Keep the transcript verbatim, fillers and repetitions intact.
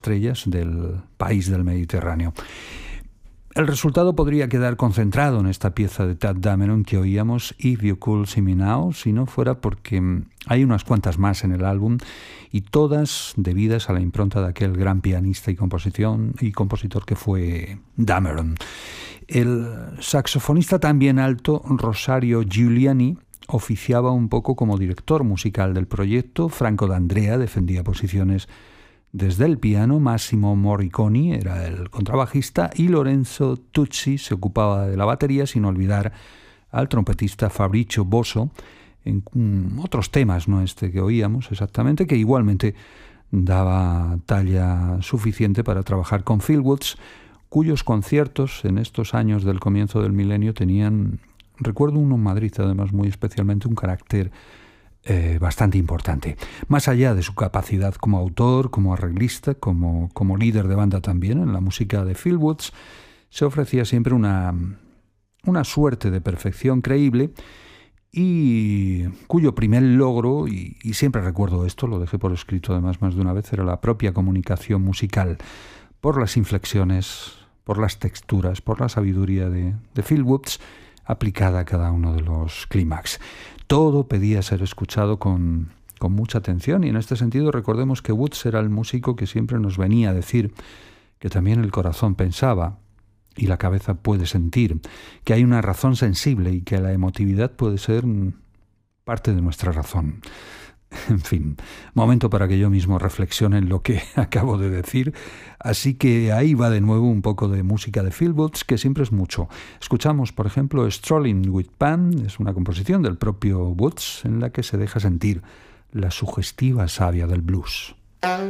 estrellas del país del Mediterráneo. El resultado podría quedar concentrado en esta pieza de Tadd Dameron que oíamos, If You Could See Me Now, si no fuera porque hay unas cuantas más en el álbum y todas debidas a la impronta de aquel gran pianista y, composición, y compositor que fue Dameron. El saxofonista también alto, Rosario Giuliani, oficiaba un poco como director musical del proyecto. Franco D'Andrea defendía posiciones desde el piano, Massimo Morriconi era el contrabajista y Lorenzo Tucci se ocupaba de la batería, sin olvidar al trompetista Fabrizio Bozzo en otros temas, no este que oíamos exactamente, que igualmente daba talla suficiente para trabajar con Phil Woods, cuyos conciertos en estos años del comienzo del milenio tenían, recuerdo uno en Madrid además muy especialmente, un carácter Eh, bastante importante. Más allá de su capacidad como autor, como arreglista, como, como líder de banda también, en la música de Phil Woods se ofrecía siempre una, una suerte de perfección creíble y cuyo primer logro, y, y siempre recuerdo esto, lo dejé por escrito además más de una vez, era la propia comunicación musical, por las inflexiones, por las texturas, por la sabiduría de, de Phil Woods aplicada a cada uno de los clímax. Todo pedía ser escuchado con, con mucha atención y en este sentido recordemos que Woods era el músico que siempre nos venía a decir que también el corazón pensaba y la cabeza puede sentir, que hay una razón sensible y que la emotividad puede ser parte de nuestra razón. En fin, momento para que yo mismo reflexione en lo que acabo de decir. Así que ahí va de nuevo un poco de música de Phil Woods, que siempre es mucho. Escuchamos, por ejemplo, Strolling with Pan, es una composición del propio Woods en la que se deja sentir la sugestiva savia del blues.